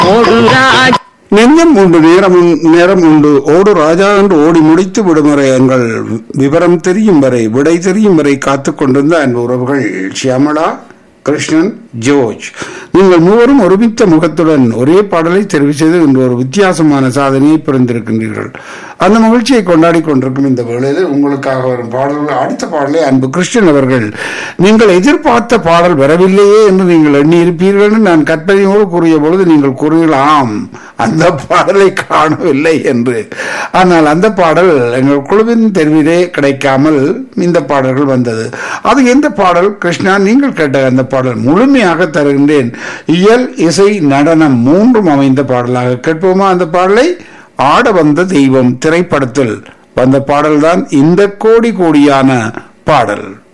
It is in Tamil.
நெஞ்சம் உண்டு நேரம் உண்டு ஓடு ராஜா என்று ஓடி முடித்து விடும் வரை எங்கள் விவரம் தெரியும் வரை விடை தெரியும் வரை காத்துக் கொண்டிருந்த அன்பு உறவுகள் ஷியாமளா, கிருஷ்ணன், ஜோர்ஜ், நீங்கள் மூவரும் ஒருமித்த முகத்துடன் ஒரே பாடலை தெரிவு செய்து இன்று ஒரு வித்தியாசமான சாதனையை புரிந்திருக்கின்றீர்கள். அந்த மகிழ்ச்சியை கொண்டாடி கொண்டிருக்கும் இந்த வேளையில் உங்களுக்காக வரும் பாடல்கள், அடுத்த பாடலை அன்பு கிருஷ்ணன் அவர்கள், நீங்கள் எதிர்பார்த்த பாடல் வரவில்லையே என்று நீங்கள் எண்ணியிருப்பீர்கள் என்று நான் கற்பனையோடு கூறிய பொழுது நீங்கள் கூறுகளாம் அந்த பாடலை காணவில்லை என்று. ஆனால் அந்த பாடல் எங்கள் குழுவின் தெரிவிலே கிடைக்காமல் இந்த பாடல்கள் வந்தது. அது எந்த பாடல் கிருஷ்ணா? நீங்கள் கேட்ட அந்த பாடல் முழுமையாக தருகின்றேன். இயல், இசை, நடனம் மூன்றும் அமைந்த பாடலாக கேட்போமா? அந்த பாடலை ஆட வந்த தெய்வம் திரைப்படத்தில் வந்த பாடல்தான் இந்த கோடி கோடியான பாடல்.